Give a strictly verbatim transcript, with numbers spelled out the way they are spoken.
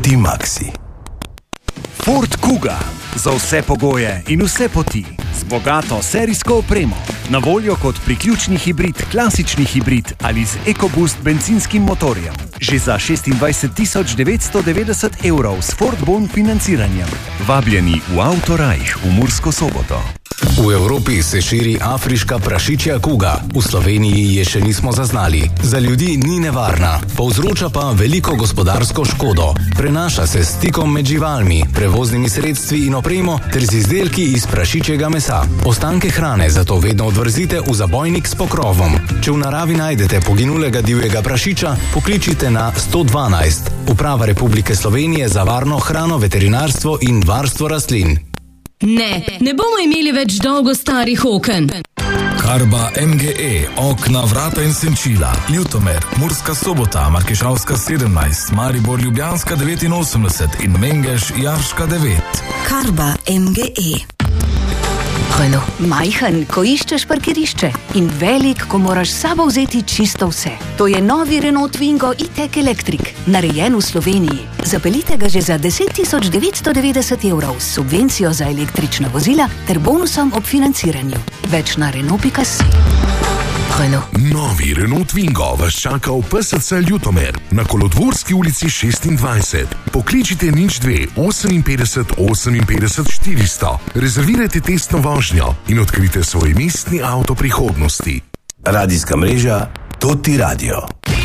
Poti Maxi. Ford Kuga. Za vse pogoje in vse poti. Z bogato serijsko opremo. Na voljo kot priključni hibrid, klasični hibrid ali z EcoBoost bencinskim motorjem. Že za šestindvajset tisoč devetsto devetdeset evrov s Ford Bon financiranjem. Vabljeni v Autorajh v Mursko Soboto. V Evropi se širi afriška prašičja kuga. V Sloveniji je še nismo zaznali. Za ljudi ni nevarna, povzroča pa veliko gospodarsko škodo. Prenaša se s stikom med živalmi, prevoznimi sredstvi in opremo ter z izdelki iz prašičjega mesa. Ostanke hrane zato vedno odvrzite v zabojnik s pokrovom. Če v naravi najdete poginulega divjega prašiča, pokličite na sto dvanajst. Uprava Republike Slovenije za varno hrano, veterinarstvo in varstvo rastlin. Ne, ne bomo imeli več dolgo starih oken. Karba M G E, okna, vrata in senčila. Ljutomer, Murska Sobota, Markešavska sedemnajst, Maribor, Ljubljanska devetinosemdeset in Mengeš, Jarška devet. Karba M G E. Renault. Majhen, ko iščeš parkirišče, in velik, ko moraš s sabo vzeti čisto vse. To je novi Renault Twingo E-Tech Electric, narejen v Sloveniji. Zapeljite ga že za deset tisoč devetsto devetdeset evrov s subvencijo za električna vozila ter bonusom ob financiranju. Več na Renault pika si. Renault. Novi Renault Twingo vas čaka v P S C Ljutomer na Kolodvorski ulici šestindvajset. Pokličite nič dve oseminpetdeset oseminpetdeset štiristo. Rezervirajte testno vožnjo in odkrite svoj mestni avto prihodnosti. Radijska mreža Toti Radio.